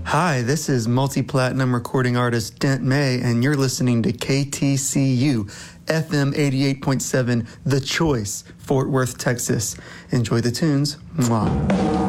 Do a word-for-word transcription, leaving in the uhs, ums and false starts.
Hi, this is multi-platinum recording artist Dent May, and you're listening to K T C U, F M eighty-eight point seven, The Choice, Fort Worth, Texas. Enjoy the tunes. Mwah.